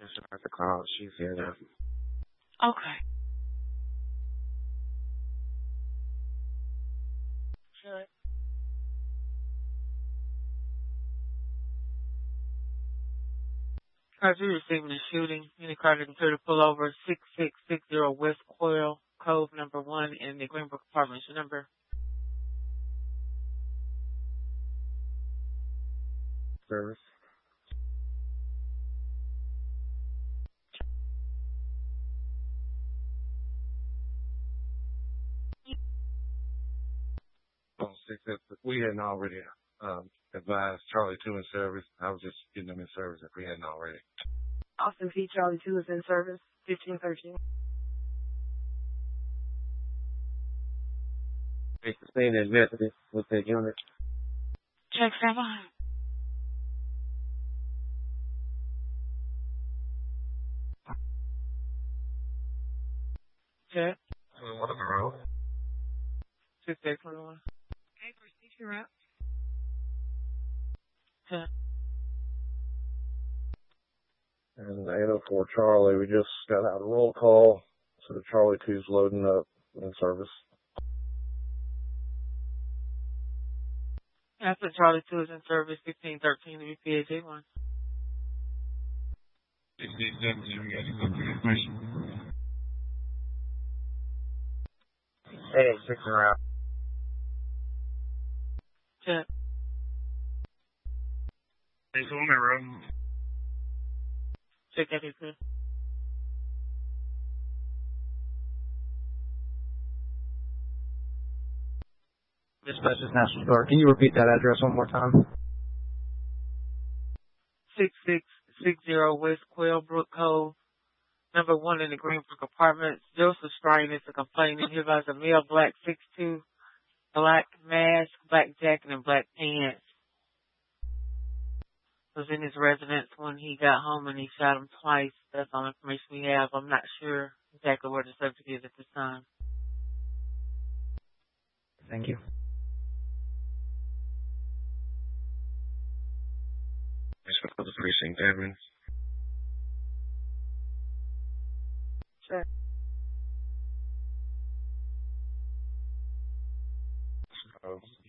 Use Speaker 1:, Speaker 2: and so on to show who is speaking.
Speaker 1: She's about to call. She's here now.
Speaker 2: Okay. Sure. Cars we receiving a shooting. Any car that considered to pull over 6660 West Coil Cove number 1 in the Greenbrook Apartments. Your number?
Speaker 1: Service. Oh, we hadn't already advised Charlie 2 in service. I was just getting them in service if we hadn't already.
Speaker 3: Austin P. Charlie 2 is in service, 1513.
Speaker 1: They sustained an investigation with that unit.
Speaker 2: Check 7. Check. 6821.
Speaker 3: Okay, proceed your route.
Speaker 2: Check.
Speaker 4: And 804 Charlie, we just got out a roll call, so the Charlie 2's loading up in service.
Speaker 2: After Charlie 2 is in service, 1513 to BPAJ 1.
Speaker 1: Hey, 6 around.
Speaker 2: Check.
Speaker 1: Hey, so on that road.
Speaker 2: Check that is good.
Speaker 5: Dispatch is National Guard. Can you repeat that address one more time?
Speaker 2: 6660 West Quailbrook Cove, number 1 in the Greenbrook Apartments. Joseph Strine is a complainant. He has a male black 6'2", black mask, black jacket, and black pants. Was in his residence when he got home and he shot him twice. That's all the information we have. I'm not sure exactly where the subject is at this time.
Speaker 5: Thank you.
Speaker 1: Thanks for the precinct, Edwin.
Speaker 3: Sure.